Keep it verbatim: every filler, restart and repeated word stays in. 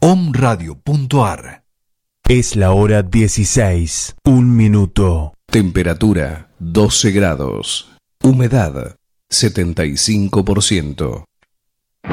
omradio punto ar. Es la hora dieciséis, un minuto. Temperatura doce grados. Humedad setenta y cinco por ciento.